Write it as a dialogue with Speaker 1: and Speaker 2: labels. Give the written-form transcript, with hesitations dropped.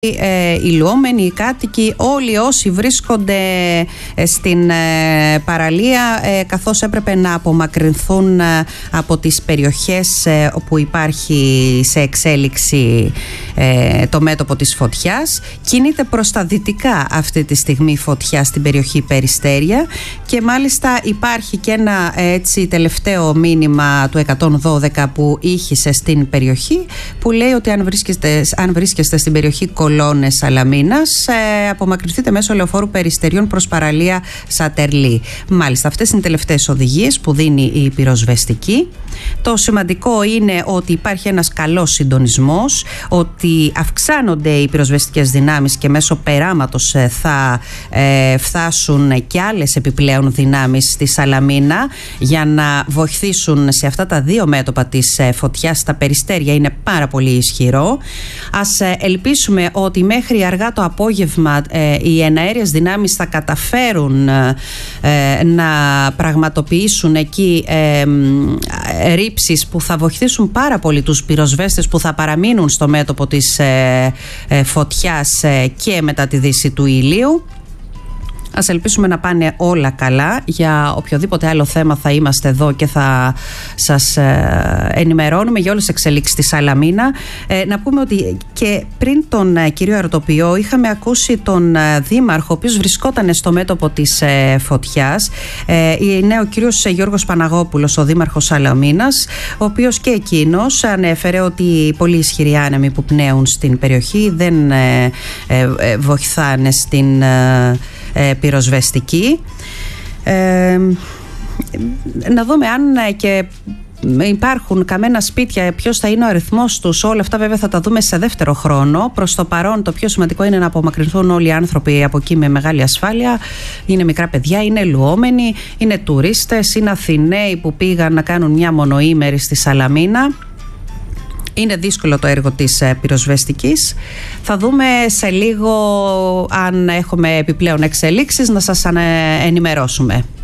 Speaker 1: Οι λουόμενοι, οι κάτοικοι, όλοι όσοι βρίσκονται στην παραλία, καθώς έπρεπε να απομακρυνθούν από τις περιοχές όπου υπάρχει σε εξέλιξη το μέτωπο της φωτιάς. Κινείται προς τα δυτικά αυτή τη στιγμή η φωτιά στην περιοχή Περιστέρια και μάλιστα υπάρχει και ένα έτσι τελευταίο μήνυμα του 112 που ήχησε στην περιοχή, που λέει ότι αν βρίσκεστε στην περιοχή Κολώνες Σαλαμίνας, απομακρυνθείτε μέσω λεωφόρου Περιστεριών προς παραλία Σατερλή. Μάλιστα, αυτές είναι οι τελευταίες οδηγίες που δίνει η πυροσβεστική. Το σημαντικό είναι ότι υπάρχει ένας καλός συντονισμός, ότι αυξάνονται οι πυροσβεστικές δυνάμεις και μέσω περάματος θα φτάσουν και άλλες επιπλέον δυνάμεις στη Σαλαμίνα για να βοηθήσουν σε αυτά τα δύο μέτωπα της φωτιάς. Στα Περιστέρια είναι πάρα πολύ ισχυρό. Ας ελπίσουμε ότι μέχρι αργά το απόγευμα οι εναέριες δυνάμεις θα καταφέρουν να πραγματοποιήσουν εκεί ρήψεις που θα βοηθήσουν πάρα πολύ τους πυροσβέστες που θα παραμείνουν στο μέτωπο της φωτιάς και μετά τη δύση του ηλίου. Ας ελπίσουμε να πάνε όλα καλά. Για οποιοδήποτε άλλο θέμα θα είμαστε εδώ και θα σας ενημερώνουμε για όλες τις εξελίξεις στη Σαλαμίνα. Να πούμε ότι και πριν τον κύριο Ερωτοποιό είχαμε ακούσει τον Δήμαρχο, ο οποίος βρισκόταν στο μέτωπο της φωτιάς. Είναι ο κύριος Γιώργος Παναγόπουλος, ο Δήμαρχος Σαλαμίνας, ο οποίος και εκείνος ανέφερε ότι οι πολύ ισχυροί άνεμοι που πνέουν στην περιοχή δεν βοηθάνε στην πυροσβεστική. Να δούμε αν και υπάρχουν καμένα σπίτια, ποιος θα είναι ο αριθμός τους. Όλα αυτά βέβαια θα τα δούμε σε δεύτερο χρόνο. Προς το παρόν το πιο σημαντικό είναι να απομακρυνθούν όλοι οι άνθρωποι από εκεί με μεγάλη ασφάλεια. Είναι μικρά παιδιά, είναι λουόμενοι, είναι τουρίστες, είναι Αθηναίοι που πήγαν να κάνουν μια μονοήμερη στη Σαλαμίνα. Είναι δύσκολο το έργο της πυροσβεστικής. Θα δούμε σε λίγο αν έχουμε επιπλέον εξελίξεις, να σας ενημερώσουμε.